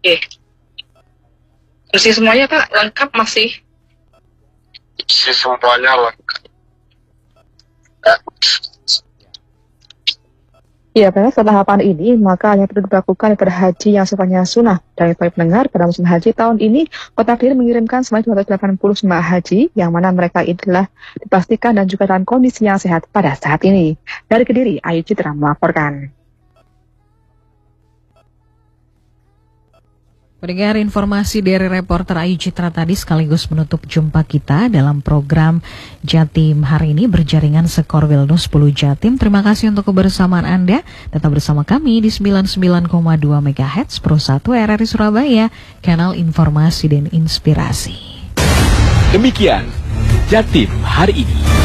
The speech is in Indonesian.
Masih semuanya Pak lengkap masih? Masih semuanya lengkap. Ya, karena setelah tahapan ini, maka hanya perlu dilakukan ibadah haji yang sifatnya sunnah. Dan para pendengar, pada musim haji tahun ini, Kota Kediri mengirimkan sebanyak 280 jemaah haji, yang mana mereka itulah dipastikan dan juga dalam kondisi yang sehat pada saat ini. Dari Kediri, Ayu Citra melaporkan. Pendengar, informasi dari reporter Ayu Citra tadi sekaligus menutup jumpa kita dalam program Jatim hari ini berjaringan Sekorwil News 10 Jatim. Terima kasih untuk kebersamaan Anda. Tetap bersama kami di 99,2 MHz Pro 1 RRI Surabaya, kanal informasi dan inspirasi. Demikian Jatim hari ini.